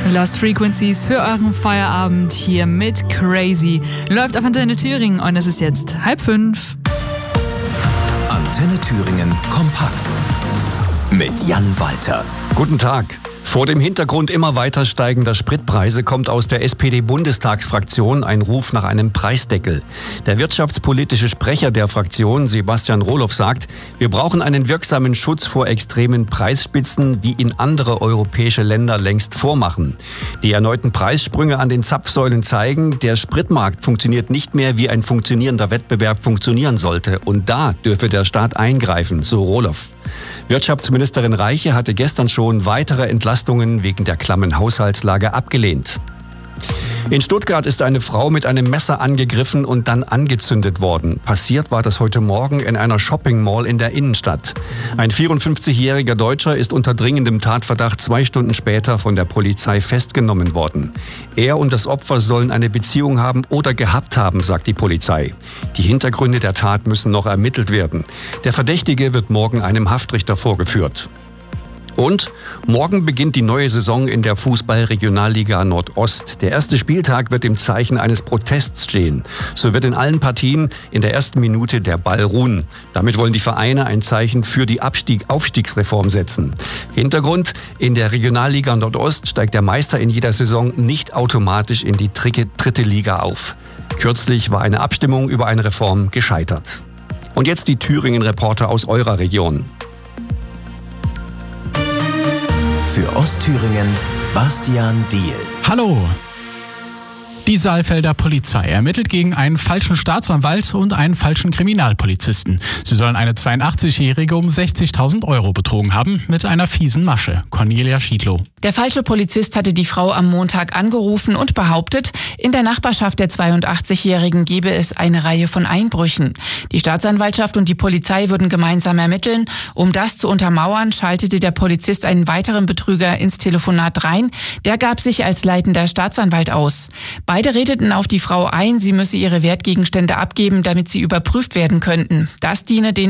Lost Frequencies für euren Feierabend hier mit Crazy. Läuft auf Antenne Thüringen und es ist jetzt 4:30. Antenne Thüringen kompakt mit Jan Walter. Guten Tag. Vor dem Hintergrund immer weiter steigender Spritpreise kommt aus der SPD-Bundestagsfraktion ein Ruf nach einem Preisdeckel. Der wirtschaftspolitische Sprecher der Fraktion, Sebastian Rohloff, sagt, wir brauchen einen wirksamen Schutz vor extremen Preisspitzen, wie ihn andere europäische Länder längst vormachen. Die erneuten Preissprünge an den Zapfsäulen zeigen, der Spritmarkt funktioniert nicht mehr, wie ein funktionierender Wettbewerb funktionieren sollte. Und da dürfe der Staat eingreifen, so Rohloff. Wirtschaftsministerin Reiche hatte gestern schon weitere Entlastungen wegen der klammen Haushaltslage abgelehnt. In Stuttgart ist eine Frau mit einem Messer angegriffen und dann angezündet worden. Passiert war das heute Morgen in einer Shopping-Mall in der Innenstadt. Ein 54-jähriger Deutscher ist unter dringendem Tatverdacht 2 Stunden später von der Polizei festgenommen worden. Er und das Opfer sollen eine Beziehung haben oder gehabt haben, sagt die Polizei. Die Hintergründe der Tat müssen noch ermittelt werden. Der Verdächtige wird morgen einem Haftrichter vorgeführt. Und morgen beginnt die neue Saison in der Fußball-Regionalliga Nordost. Der erste Spieltag wird im Zeichen eines Protests stehen. So wird in allen Partien in der ersten Minute der Ball ruhen. Damit wollen die Vereine ein Zeichen für die Aufstiegsreform setzen. Hintergrund: In der Regionalliga Nordost steigt der Meister in jeder Saison nicht automatisch in die dritte Liga auf. Kürzlich war eine Abstimmung über eine Reform gescheitert. Und jetzt die Thüringen-Reporter aus eurer Region. Für Ostthüringen Bastian Diehl. Hallo! Die Saalfelder Polizei ermittelt gegen einen falschen Staatsanwalt und einen falschen Kriminalpolizisten. Sie sollen eine 82-Jährige um 60.000 € betrogen haben mit einer fiesen Masche. Cornelia Schiedlow. Der falsche Polizist hatte die Frau am Montag angerufen und behauptet, in der Nachbarschaft der 82-Jährigen gebe es eine Reihe von Einbrüchen. Die Staatsanwaltschaft und die Polizei würden gemeinsam ermitteln. Um das zu untermauern, schaltete der Polizist einen weiteren Betrüger ins Telefonat rein. Der gab sich als leitender Staatsanwalt aus. Beide redeten auf die Frau ein, sie müsse ihre Wertgegenstände abgeben, damit sie überprüft werden könnten. Das diene den